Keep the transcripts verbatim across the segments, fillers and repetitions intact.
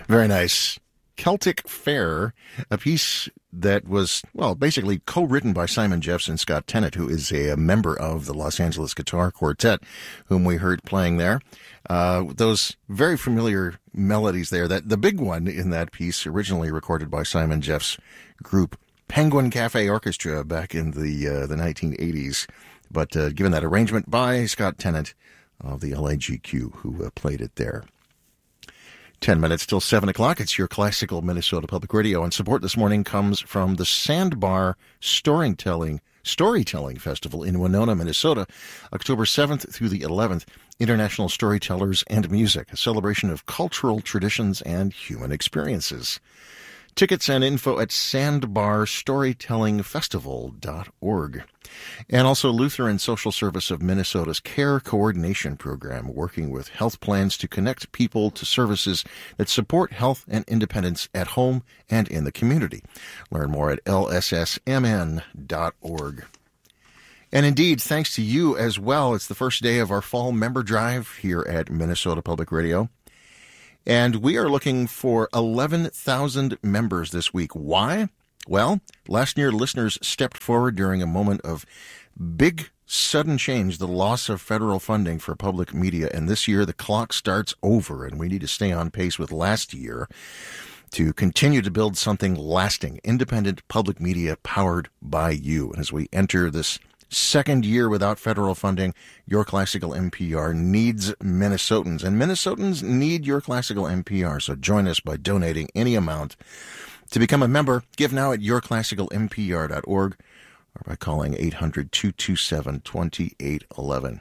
Very nice. Celtic Fair, a piece that was, well, basically co-written by Simon Jeffs and Scott Tennant, who is a, a member of the Los Angeles Guitar Quartet, whom we heard playing there. Uh, those very familiar melodies there. That the big one in that piece, originally recorded by Simon Jeffs' group Penguin Cafe Orchestra back in the uh, the nineteen eighties, but uh, given that arrangement by Scott Tennant of the L A G Q, who uh, played it there. Ten minutes till seven o'clock. It's your classical Minnesota Public Radio, and support this morning comes from the Sandbar Storytelling Storytelling Festival in Winona, Minnesota, October seventh through the eleventh. International Storytellers and Music, a celebration of cultural traditions and human experiences. Tickets and info at sandbar storytelling festival dot org. And also Lutheran Social Service of Minnesota's Care Coordination Program, working with health plans to connect people to services that support health and independence at home and in the community. Learn more at L S S M N dot org. And indeed, thanks to you as well. It's the first day of our fall member drive here at Minnesota Public Radio. And we are looking for eleven thousand members this week. Why? Well, last year listeners stepped forward during a moment of big, sudden change, the loss of federal funding for public media. And this year the clock starts over, and we need to stay on pace with last year to continue to build something lasting, independent public media powered by you. And as we enter this second year without federal funding, Your Classical N P R needs Minnesotans, and Minnesotans need Your Classical N P R. So join us by donating any amount. To become a member, give now at your classical n p r dot org or by calling eight hundred, two two seven, two eight one one.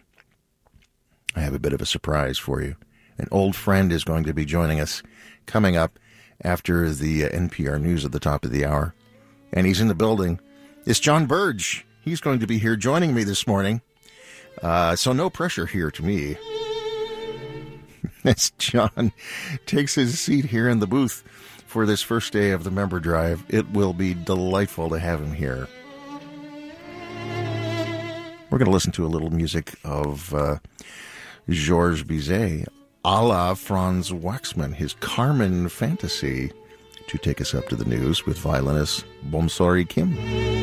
I have a bit of a surprise for you. An old friend is going to be joining us coming up after the N P R news at the top of the hour, and he's in the building. It's John Burge. He's going to be here joining me this morning. Uh, so no pressure here to me. As John takes his seat here in the booth for this first day of the member drive, it will be delightful to have him here. We're going to listen to a little music of uh, Georges Bizet, a la Franz Waxman, his Carmen Fantasy, to take us up to the news with violinist Bomsori Kim.